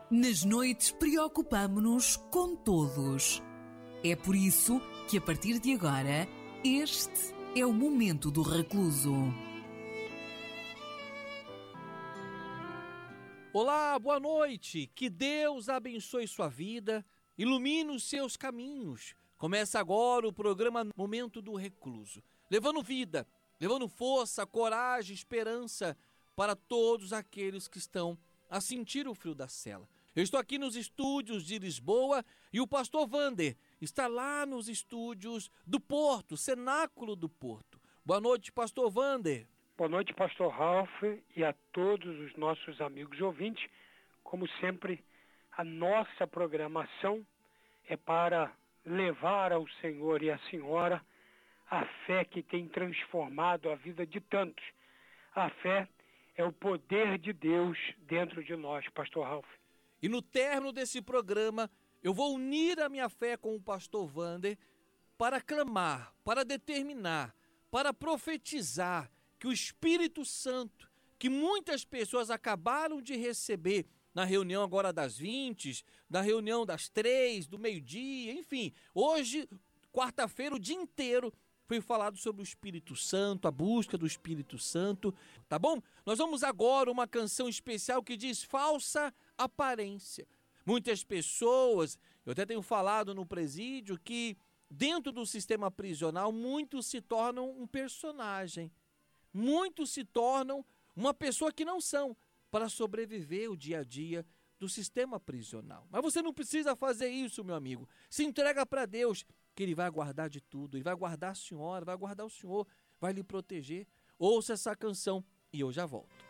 Nas noites preocupamo-nos com todos. É por isso que a partir de agora, este é o Momento do Recluso. Olá, boa noite. Que Deus abençoe sua vida, ilumine os seus caminhos. Começa agora o programa Momento do Recluso, levando vida, levando força, coragem, esperança para todos aqueles que estão a sentir o frio da cela. Eu estou aqui nos estúdios de Lisboa e o pastor Wander está lá nos estúdios do Porto, Cenáculo do Porto. Boa noite, pastor Wander. Boa noite, pastor Ralph, e a todos os nossos amigos ouvintes. Como sempre, a nossa programação é para levar ao Senhor e à Senhora a fé que tem transformado a vida de tantos. A fé é o poder de Deus dentro de nós, pastor Ralph. E no término desse programa, eu vou unir a minha fé com o pastor Wander para clamar, para determinar, para profetizar que o Espírito Santo, que muitas pessoas acabaram de receber na reunião agora das 20, na reunião das 3, do meio-dia, enfim, hoje, quarta-feira, o dia inteiro, foi falado sobre o Espírito Santo, a busca do Espírito Santo, tá bom? Nós vamos agora uma canção especial que diz falsa aparência. Muitas pessoas, eu até tenho falado no presídio, que dentro do sistema prisional, muitos se tornam um personagem. Muitos se tornam uma pessoa que não são, para sobreviver o dia a dia do sistema prisional. Mas você não precisa fazer isso, meu amigo. Se entrega para Deus, que Ele vai guardar de tudo. Ele vai guardar a senhora, vai guardar o senhor, vai lhe proteger. Ouça essa canção e eu já volto.